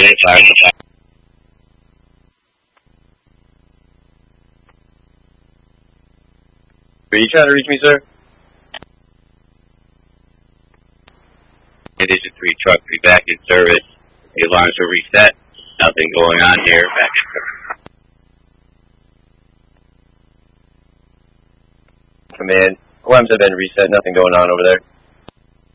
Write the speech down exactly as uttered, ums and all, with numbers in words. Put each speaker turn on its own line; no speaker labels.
Fire. Are you trying to reach me, sir? Condition three truck to be back in service. The alarms were reset. Nothing going on here. Back in service. Command. Alarms have been reset. Nothing going on over there.